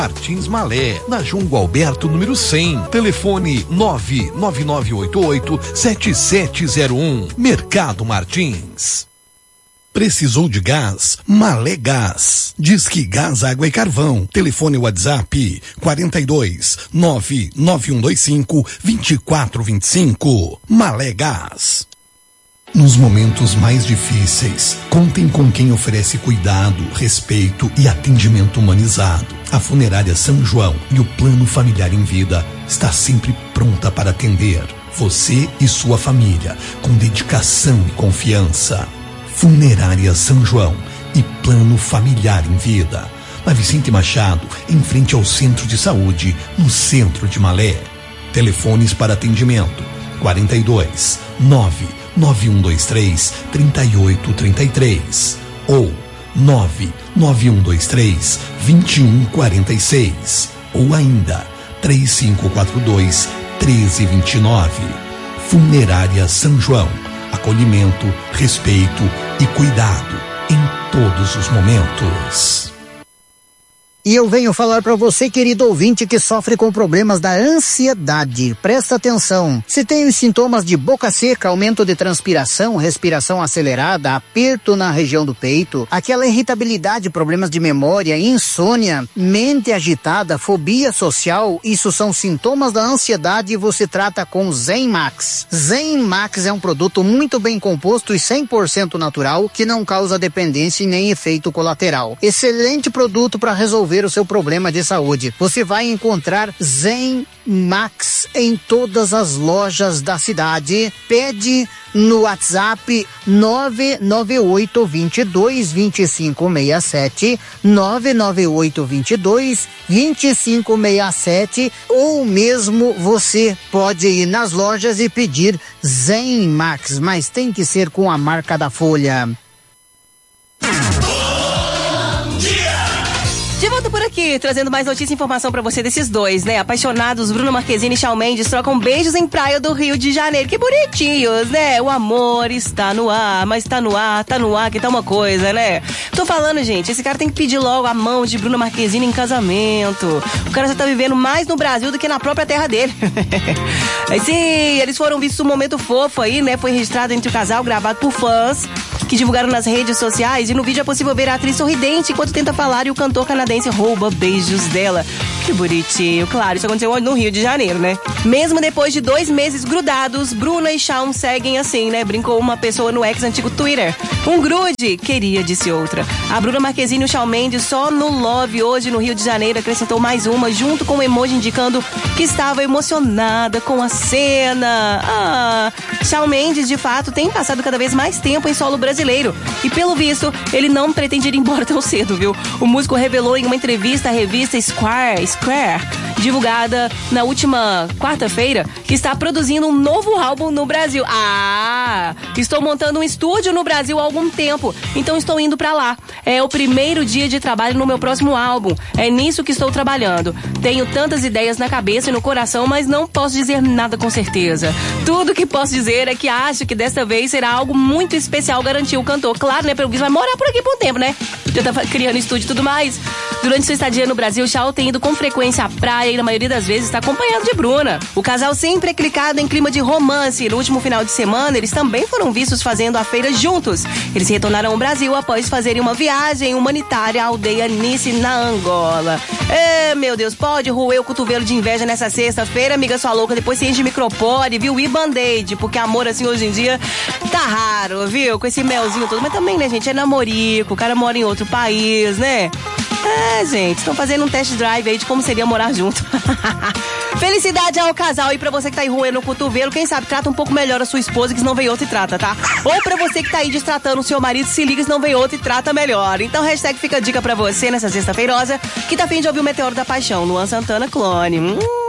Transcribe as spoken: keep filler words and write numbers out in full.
Martins Malé, na João Gualberto, número cem. Telefone nove nove nove oito oito sete sete zero um. Mercado Martins. Precisou de gás? Malé Gás. Disque Gás, Água e Carvão. Telefone WhatsApp quarenta e dois nove nove um dois cinco vinte e quatro vinte e cinco. Malé Gás. Nos momentos mais difíceis, contem com quem oferece cuidado, respeito e atendimento humanizado. A Funerária São João e o Plano Familiar em Vida está sempre pronta para atender você e sua família com dedicação e confiança. Funerária São João e Plano Familiar em Vida. Na Vicente Machado, em frente ao Centro de Saúde, no centro de Malé. Telefones para atendimento quarenta e dois nove nove um dois três três oito três três ou nove nove um dois três dois um quatro seis ou ainda três cinco quatro dois três zero dois nove. Funerária São João. Acolhimento, respeito e cuidado em todos os momentos. E eu venho falar para você, querido ouvinte, que sofre com problemas da ansiedade. Presta atenção. Se tem os sintomas de boca seca, aumento de transpiração, respiração acelerada, aperto na região do peito, aquela irritabilidade, problemas de memória, insônia, mente agitada, fobia social, isso são sintomas da ansiedade e você trata com Zen Max. Zen Max é um produto muito bem composto e cem por cento natural que não causa dependência e nem efeito colateral. Excelente produto para resolver o seu problema de saúde. Você vai encontrar Zen Max em todas as lojas da cidade. Pede no WhatsApp nove nove oito dois dois dois cinco seis sete, nove nove oito dois dois dois cinco seis sete, ou mesmo você pode ir nas lojas e pedir Zen Max, mas tem que ser com a marca da Folha. De volta por aqui, trazendo mais notícia e informação pra você desses dois, né? Apaixonados, Bruna Marquezine e Shawn Mendes trocam beijos em praia do Rio de Janeiro. Que bonitinhos, né? O amor está no ar, mas tá no ar, tá no ar, que tá uma coisa, né? Tô falando, gente, esse cara tem que pedir logo a mão de Bruna Marquezine em casamento. O cara já tá vivendo mais no Brasil do que na própria terra dele. Mas sim, eles foram vistos um momento fofo aí, né? Foi registrado entre o casal, gravado por fãs que divulgaram nas redes sociais, e no vídeo é possível ver a atriz sorridente enquanto tenta falar e o cantor canadense rouba beijos dela. Que bonitinho. Claro, isso aconteceu no Rio de Janeiro, né? Mesmo depois de dois meses grudados, Bruna e Shawn seguem assim, né? Brincou uma pessoa no ex-antigo Twitter. Um grude, queria, disse outra. A Bruna Marquezine e o Shawn Mendes só no Love hoje no Rio de Janeiro acrescentou mais uma, junto com um emoji indicando que estava emocionada com a cena. Ah, Shawn Mendes, de fato, tem passado cada vez mais tempo em solo brasileiro. E pelo visto, ele não pretende ir embora tão cedo, viu? O músico revelou em uma entrevista à revista Square, Square, divulgada na última quarta-feira, que está produzindo um novo álbum no Brasil. Ah, estou montando um estúdio no Brasil há algum tempo, então estou indo pra lá. É o primeiro dia de trabalho no meu próximo álbum. É nisso que estou trabalhando. Tenho tantas ideias na cabeça e no coração, mas não posso dizer nada com certeza. Tudo que posso dizer é que acho que dessa vez será algo muito especial, garantiu o cantor. Claro, né? Pelo visto vai morar por aqui por um tempo, né? Já tá criando estúdio e tudo mais. Durante sua estadia no Brasil, Shawn tem ido com frequência à praia e na maioria das vezes está acompanhado de Bruna. O casal sempre é clicado em clima de romance. No último final de semana, eles também foram vistos fazendo a feira juntos. Eles retornaram ao Brasil após fazerem uma viagem humanitária à aldeia Nice, na Angola. É, meu Deus, pode roer o cotovelo de inveja nessa sexta-feira, amiga sua louca. Depois se enche de micropore, viu? E band-aid, porque amor assim hoje em dia tá raro, viu? Com esse melzinho todo. Mas também, né, gente, é namorico, o cara mora em outro país, né? É, gente, estão fazendo um test drive aí de como seria morar junto. Felicidade ao casal. E pra você que tá aí roendo o cotovelo, quem sabe trata um pouco melhor a sua esposa, que se não vem outra e trata, tá? Ou pra você que tá aí destratando o seu marido, se liga, se não vem outra e trata melhor. Então, hashtag fica a dica pra você nessa sexta-feirosa, que tá a fim de ouvir o Meteoro da Paixão, Luan Santana Clone. Hum.